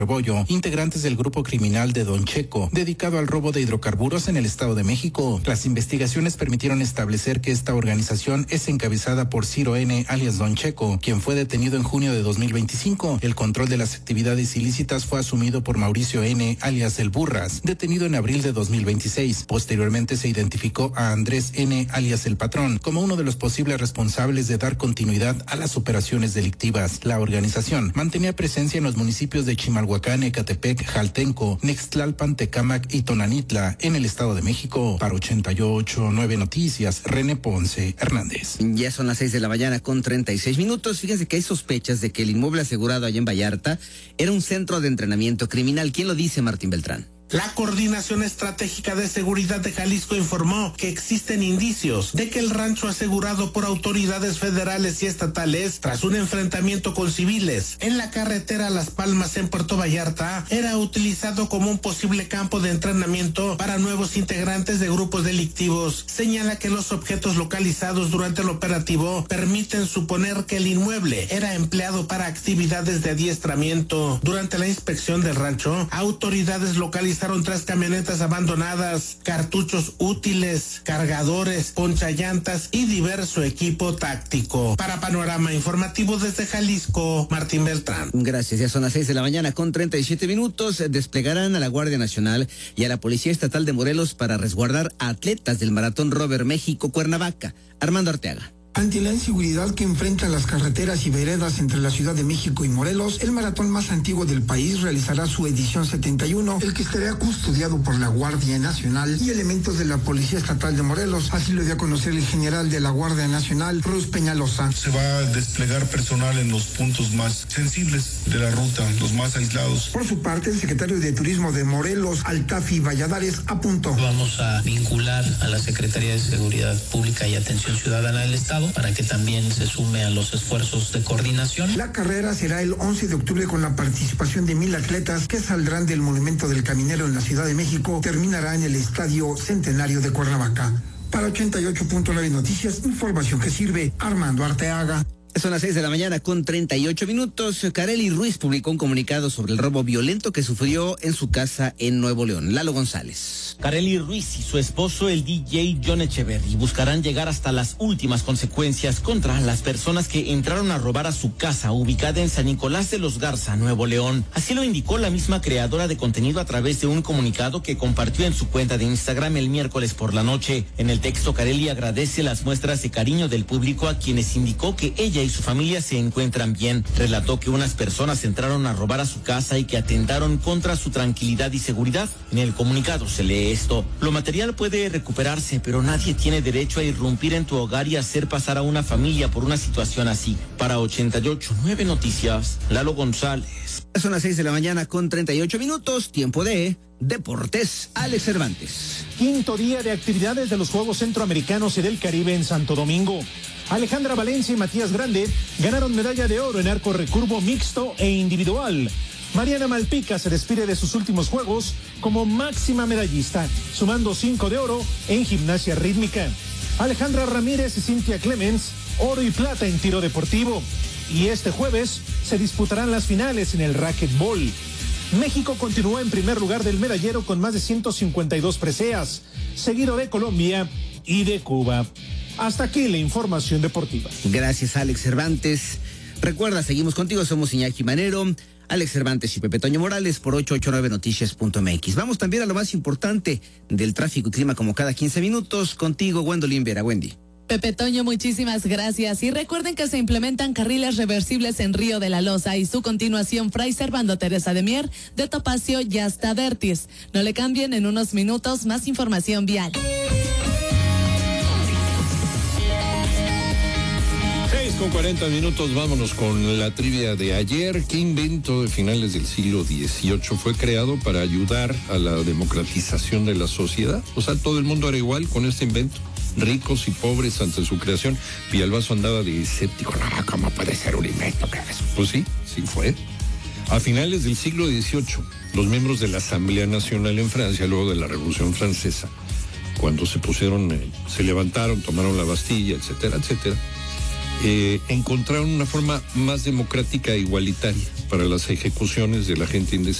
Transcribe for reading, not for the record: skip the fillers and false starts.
Rebollo, integrantes del grupo criminal de Don Checo, dedicado al robo de hidrocarburos en el Estado de México. Las investigaciones permitieron establecer que esta organización es encabezada por Ciro N., alias Don Checo, quien fue detenido en junio de 2025. El control de las actividades ilícitas fue asumido por Mauricio N., alias El Burras, detenido en abril de 2026. Posteriormente se identificó a Andrés N., alias El Patrón, como uno de los posibles responsables de dar continuidad a las operaciones delictivas. La organización mantenía presencia en los municipios de Chimalhuacán, Ecatepec, Jaltenco, Nextlalpan, Tecámac y Tonanitla, en el Estado de México. Para 88.9 Noticias, René Ponce Hernández. Ya son las 6 de la mañana con 36 minutos. Fíjense que hay sospechas de que el inmueble asegurado allá en Vallarta era un centro de entrenamiento criminal. ¿Quién lo dice, Martín Beltrán? La Coordinación Estratégica de Seguridad de Jalisco informó que existen indicios de que el rancho asegurado por autoridades federales y estatales, tras un enfrentamiento con civiles en la carretera Las Palmas en Puerto Vallarta, era utilizado como un posible campo de entrenamiento para nuevos integrantes de grupos delictivos. Señala que los objetos localizados durante el operativo permiten suponer que el inmueble era empleado para actividades de adiestramiento. Durante la inspección del rancho, autoridades localizaron 3 camionetas abandonadas, cartuchos útiles, cargadores, ponchallantas y diverso equipo táctico. Para Panorama Informativo desde Jalisco, Martín Beltrán. Gracias, ya son las 6 de la mañana con 37 minutos. Desplegarán a la Guardia Nacional y a la Policía Estatal de Morelos para resguardar a atletas del Maratón Rover México-Cuernavaca. Armando Arteaga. Ante la inseguridad que enfrentan las carreteras y veredas entre la Ciudad de México y Morelos, el maratón más antiguo del país realizará su edición 71, el que estará custodiado por la Guardia Nacional y elementos de la Policía Estatal de Morelos. Así lo dio a conocer el general de la Guardia Nacional, Ruiz Peñalosa. Se va a desplegar personal en los puntos más sensibles de la ruta, los más aislados. Por su parte, el secretario de Turismo de Morelos, Altafi Valladares, apuntó. Vamos a vincular a la Secretaría de Seguridad Pública y Atención Ciudadana del Estado para que también se sume a los esfuerzos de coordinación. La carrera será el 11 de octubre con la participación de 1,000 atletas que saldrán del Monumento del Caminero en la Ciudad de México. Terminará en el Estadio Centenario de Cuernavaca. Para 88.9 Noticias, información que sirve. Armando Arteaga. Son las 6 de la mañana con 38 minutos. Kareli Ruiz publicó un comunicado sobre el robo violento que sufrió en su casa en Nuevo León. Lalo González. Kareli Ruiz y su esposo, el DJ John Echeverry, buscarán llegar hasta las últimas consecuencias contra las personas que entraron a robar a su casa ubicada en San Nicolás de los Garza, Nuevo León. Así lo indicó la misma creadora de contenido a través de un comunicado que compartió en su cuenta de Instagram el miércoles por la noche. En el texto, Kareli agradece las muestras de cariño del público a quienes indicó que ella y su familia se encuentran bien. Relató que unas personas entraron a robar a su casa y que atentaron contra su tranquilidad y seguridad. En el comunicado se lee esto: lo material puede recuperarse, pero nadie tiene derecho a irrumpir en tu hogar y hacer pasar a una familia por una situación así. Para 88.9 Noticias, Lalo González. Son las 6 de la mañana con 38 minutos, tiempo de Deportes. Alex Cervantes. Quinto día de actividades de los Juegos Centroamericanos y del Caribe en Santo Domingo. Alejandra Valencia y Matías Grande ganaron medalla de oro en arco recurvo mixto e individual. Mariana Malpica se despide de sus últimos juegos como máxima medallista, sumando 5 de oro en gimnasia rítmica. Alejandra Ramírez y Cintia Clemens, oro y plata en tiro deportivo. Y este jueves se disputarán las finales en el racquetball. México continúa en primer lugar del medallero con más de 152 preseas, seguido de Colombia y de Cuba. Hasta aquí la información deportiva. Gracias, Alex Cervantes. Recuerda, seguimos contigo, somos Iñaki Manero, Alex Cervantes y Pepe Toño Morales por 889noticias.mx. Vamos también a lo más importante del tráfico y clima como cada 15 minutos. Contigo, Gwendolyn Vera. Wendy. Pepe Toño, muchísimas gracias. Y recuerden que se implementan carriles reversibles en Río de la Loza y su continuación Fray Servando Teresa de Mier, de Topacio y hasta Vertis. No le cambien, en unos minutos más información vial. 6:40 minutos, vámonos con la trivia de ayer. ¿Qué invento de finales del siglo XVIII fue creado para ayudar a la democratización de la sociedad? O sea, todo el mundo era igual con este invento, ricos y pobres ante su creación. Villalbazo andaba de escéptico. No, ¿cómo puede ser un invento que eso? Pues sí, sí fue. A finales del siglo XVIII, los miembros de la Asamblea Nacional en Francia, luego de la Revolución Francesa, cuando se levantaron, tomaron la Bastilla, etcétera, etcétera, encontraron una forma más democrática e igualitaria para las ejecuciones de la gente indecente.